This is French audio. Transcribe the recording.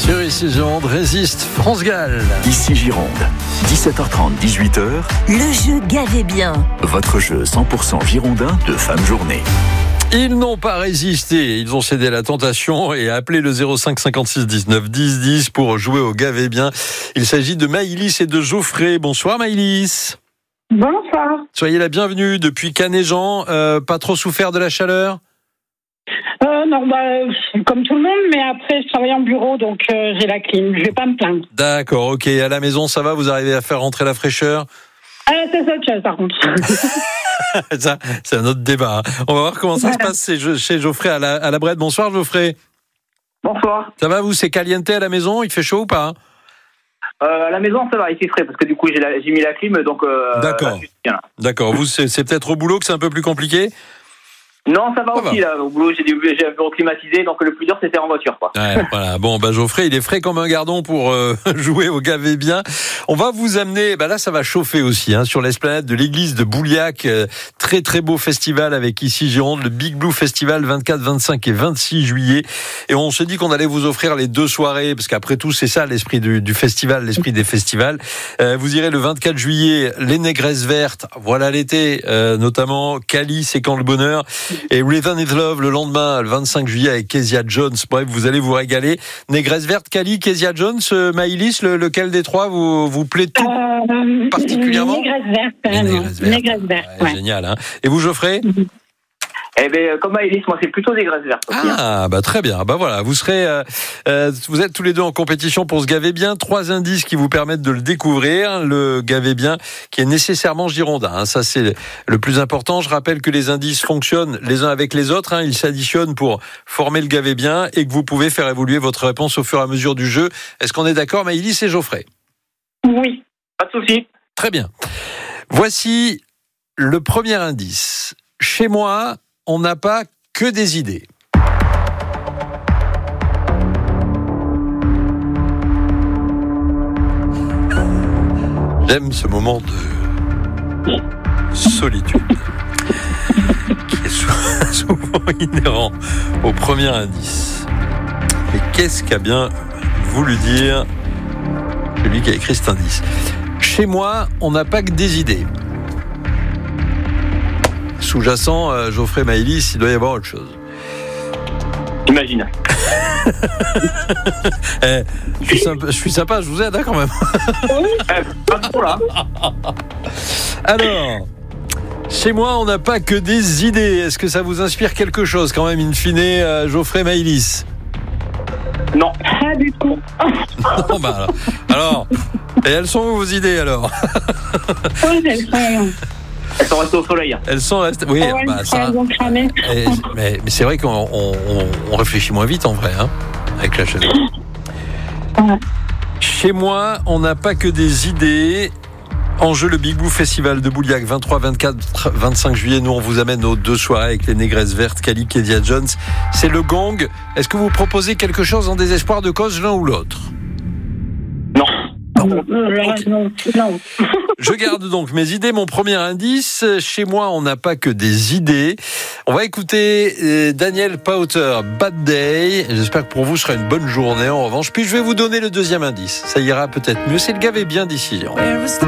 Sur Ici Gironde, résiste France Gall. Ici Gironde, 17h30, 18h, Le jeu Gavez bien. votre jeu 100% girondin de fin de journée. Ils n'ont pas résisté, ils ont cédé à la tentation et appelé le 05 56 19 10 10 pour jouer au Gavez bien. Il s'agit de Maïlis et de Geoffrey. Bonsoir Maïlis. Bonsoir. Soyez la bienvenue depuis Canet-Jean. Pas trop souffert de la chaleur ? Non, comme tout le monde, mais après, je travaille en bureau, donc j'ai la clim. Je vais pas me plaindre. D'accord, ok. À la maison, ça va ? Vous arrivez à faire rentrer la fraîcheur ? C'est autre chose, par contre. Ça, c'est un autre débat. On va voir comment ça se passe chez Geoffrey à la Brette. Bonsoir Geoffrey. Bonsoir. Ça va, vous ? C'est caliente à la maison ? Il fait chaud ou pas ? À la maison, ça va, il fait frais parce que du coup, j'ai mis la clim, donc. D'accord. Là, je suis bien. D'accord. Vous, c'est peut-être au boulot que c'est un peu plus compliqué ? Non, ça va aussi, là. Au boulot, j'ai un bureau climatisé, donc le plus dur, c'était en voiture, quoi. Ouais, voilà. Bon, Geoffrey, il est frais comme un gardon pour jouer au Gavez bien. On va vous amener, là, ça va chauffer aussi, sur l'esplanade de l'église de Bouliac. Très, très beau festival avec Ici Gironde, le Big Blue Festival, 24, 25 et 26 juillet. Et on s'est dit qu'on allait vous offrir les 2 soirées, parce qu'après tout, c'est ça l'esprit du festival, l'esprit des festivals. Vous irez le 24 juillet, les Négresses Vertes, voilà l'été, notamment Cali, c'est quand le bonheur. Et Rhythm is Love le lendemain, le 25 juillet avec Kezia Jones. Bref, vous allez vous régaler. Négresses Vertes, Cali, Kezia Jones, Maïlis, lequel des trois vous plaît tout particulièrement ? Négresses Vertes. Ouais. Génial, hein. Et vous, Geoffrey ? Eh bien, comme Maëlys, moi, c'est plutôt des graisses vertes aussi. Très bien. Voilà, vous êtes tous les deux en compétition pour ce Gavez bien. 3 indices qui vous permettent de le découvrir. Le Gavez bien qui est nécessairement girondin. Ça, c'est le plus important. Je rappelle que les indices fonctionnent les uns avec les autres. Ils s'additionnent pour former le Gavez bien et que vous pouvez faire évoluer votre réponse au fur et à mesure du jeu. Est-ce qu'on est d'accord, Maïlis et Geoffrey ? Oui. Pas de souci. Très bien. Voici le premier indice. Chez moi, on n'a pas que des idées. J'aime ce moment de solitude qui est souvent inhérent au premier indice. Mais qu'est-ce qu'a bien voulu dire celui qui a écrit cet indice ? Chez moi, on n'a pas que des idées. Sous-jacent, Geoffrey, Maïlis, il doit y avoir autre chose. Imagine. Je suis sympa, je vous aide quand même. Pas trop là. Alors, chez moi, on n'a pas que des idées. Est-ce que ça vous inspire quelque chose quand même, in fine, Geoffrey, Maïlis ? Non. Pas du tout. Non, alors, et elles sont où vos idées alors ? Elles sont restées au soleil. Elles sont restées. Oui, ça. Mais c'est vrai qu'on réfléchit moins vite en vrai, avec la chaleur. Ouais. Chez moi, on n'a pas que des idées. En jeu, le Big Blue Festival de Bouliac, 23, 24, 25 juillet. Nous, on vous amène aux 2 soirées avec les Négresses Vertes, Cali, Kezia Jones. C'est le gong. Est-ce que vous proposez quelque chose en désespoir de cause, l'un ou l'autre ? Non. Non. Je garde donc mes idées. Mon premier indice, chez moi, on n'a pas que des idées. On va écouter Daniel Powter, Bad Day. J'espère que pour vous, ce sera une bonne journée en revanche. Puis je vais vous donner le deuxième indice. Ça ira peut-être mieux. C'est le Gavez bien d'ici.